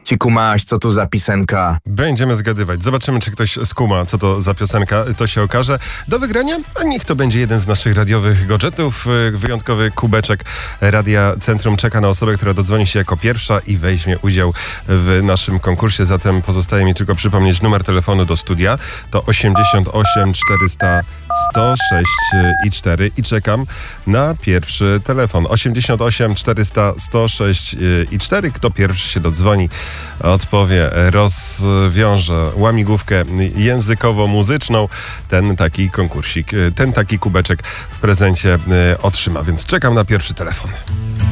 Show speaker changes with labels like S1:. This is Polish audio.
S1: Ci kumaś, co tu za pisenka?
S2: Będziemy zgadywać. Zobaczymy, czy ktoś skuma, co to za piosenka. To się okaże. Do wygrania? A niech to będzie jeden z naszych radiowych gadżetów. Wyjątkowy kubeczek Radia Centrum czeka na osobę, która dodzwoni się jako pierwsza i weźmie udział w naszym konkursie. Zatem pozostaje mi tylko przypomnieć numer telefonu do studia. To 88 400 106 i 4 i czekam na pierwszy telefon. 88 400 106 i 4. Kto pierwszy się dodzwoni, odpowie, rozwiąże łamigłówkę językowo-muzyczną, ten taki konkursik, ten taki kubeczek w prezencie otrzyma. Więc czekam na pierwszy telefon.